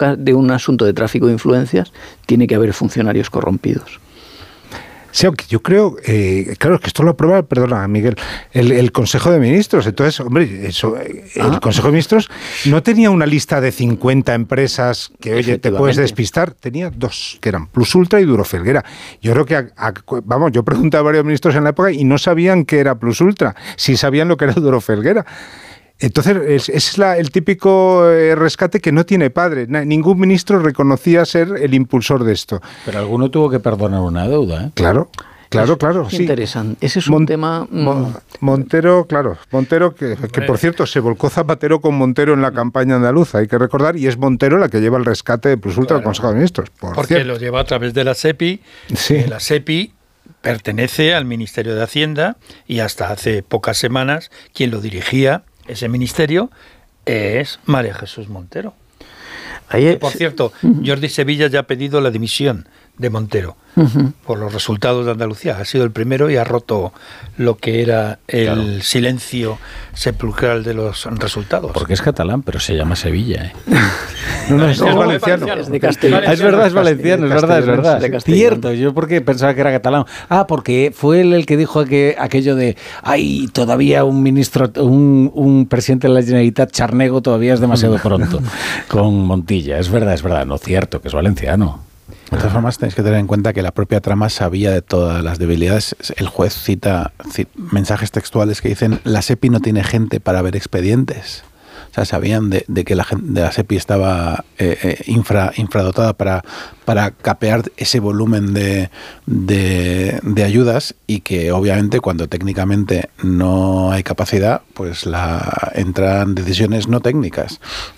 de un asunto de tráfico de influencias, tiene que haber funcionarios corrompidos. Sí, aunque yo creo, claro, que esto lo aprueba, perdona, Miguel, el Consejo de Ministros. Entonces, hombre, el Consejo de Ministros no tenía una lista de 50 empresas que, oye, te puedes despistar. Tenía 2, que eran Plus Ultra y Duro Felguera. Yo creo que, yo pregunté a varios ministros en la época y no sabían qué era Plus Ultra, sí sabían lo que era Duro Felguera. Entonces, es el típico rescate que no tiene padre. Ningún ministro reconocía ser el impulsor de esto. Pero alguno tuvo que perdonar una deuda, ¿eh? Claro, sí. Interesante. Ese es un tema... Montero, que por cierto, se volcó Zapatero con Montero en la campaña andaluza, hay que recordar, y es Montero la que lleva el rescate de Plus Ultra al Consejo de Ministros. Porque lo lleva a través de la SEPI. Sí. La SEPI pertenece al Ministerio de Hacienda y hasta hace pocas semanas quien lo dirigía, ese ministerio, es María Jesús Montero. Por cierto, Jordi Sevilla ya ha pedido la dimisión de Montero por los resultados de Andalucía. Ha sido el primero y ha roto lo que era el silencio sepulcral de los resultados. Porque es catalán, pero se llama Sevilla, ¿eh? No, es valenciano. Es de Castellón. Es verdad, es valenciano, es verdad. Cierto, yo porque pensaba que era catalán. Porque fue él el que dijo que aquello de hay todavía un ministro, un presidente de la Generalitat charnego todavía es demasiado pronto, con Montilla. Es verdad, no, cierto, que es valenciano. De todas formas, tenéis que tener en cuenta que la propia trama sabía de todas las debilidades. El juez cita mensajes textuales que dicen: la SEPI no tiene gente para ver expedientes. O sea, sabían de que la SEPI estaba infradotada para capear ese volumen de ayudas, y que obviamente cuando técnicamente no hay capacidad, pues entran decisiones no técnicas.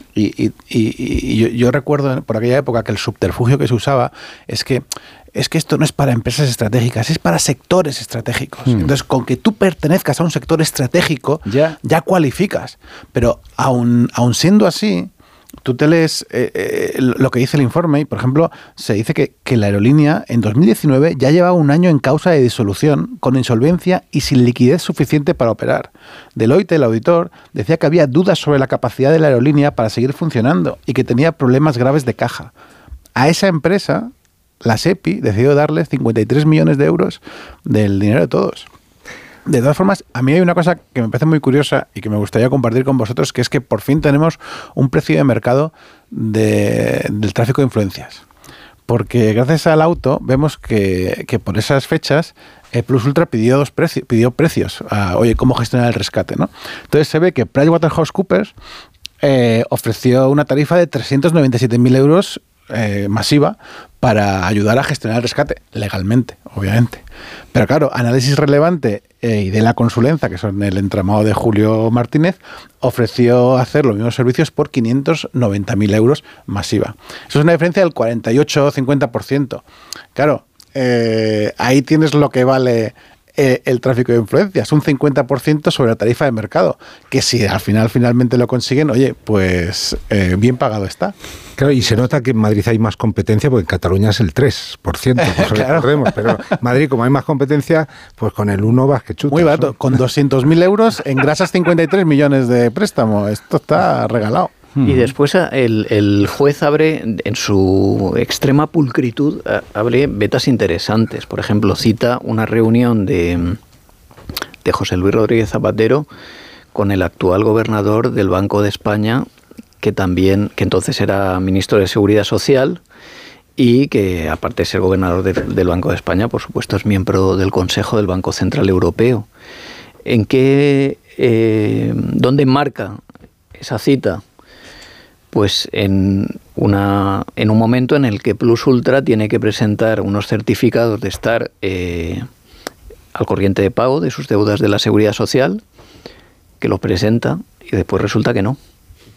Y yo recuerdo por aquella época que el subterfugio que se usaba es que esto no es para empresas estratégicas, es para sectores estratégicos. Entonces, con que tú pertenezcas a un sector estratégico, ya cualificas. Pero aun siendo así, tú te lees lo que dice el informe y, por ejemplo, se dice que la aerolínea en 2019 ya llevaba un año en causa de disolución, con insolvencia y sin liquidez suficiente para operar. Deloitte, el auditor, decía que había dudas sobre la capacidad de la aerolínea para seguir funcionando y que tenía problemas graves de caja. A esa empresa, la SEPI decidió darle 53 millones de euros del dinero de todos. De todas formas, a mí hay una cosa que me parece muy curiosa y que me gustaría compartir con vosotros, que es que por fin tenemos un precio de mercado del tráfico de influencias. Porque gracias al auto vemos que por esas fechas Plus Ultra pidió precios. Oye, ¿cómo gestionar el rescate, ¿no? Entonces se ve que PricewaterhouseCoopers ofreció una tarifa de 397.000 euros masiva para ayudar a gestionar el rescate, legalmente, obviamente. Pero claro, Análisis Relevante y de la Consulenza, que son el entramado de Julio Martínez, ofreció hacer los mismos servicios por 590.000 euros masiva. Eso es una diferencia del 48-50%. Claro, ahí tienes lo que vale el tráfico de influencias, un 50% sobre la tarifa de mercado, que si al finalmente lo consiguen, oye, pues bien pagado está. Claro, y se nota que en Madrid hay más competencia, porque en Cataluña es el 3%, pues claro. Recordemos, pero Madrid, como hay más competencia, pues con el 1 vas que chutas. Muy barato, con 200.000 euros engrasas 53 millones de préstamo, esto está regalado. Y después el juez abre, en su extrema pulcritud, abre vetas interesantes. Por ejemplo, cita una reunión de José Luis Rodríguez Zapatero con el actual gobernador del Banco de España, que entonces era ministro de Seguridad Social y que, aparte de ser gobernador del Banco de España, por supuesto es miembro del Consejo del Banco Central Europeo. ¿Dónde marca esa cita? Pues en un momento en el que Plus Ultra tiene que presentar unos certificados de estar al corriente de pago de sus deudas de la Seguridad Social, que los presenta y después resulta que no.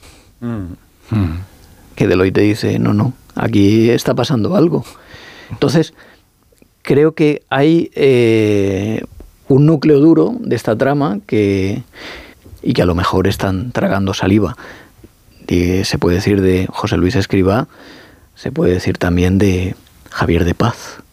Que Deloitte dice, no, aquí está pasando algo. Entonces, creo que hay un núcleo duro de esta trama y que a lo mejor están tragando saliva. Se puede decir de José Luis Escrivá, se puede decir también de Javier de Paz.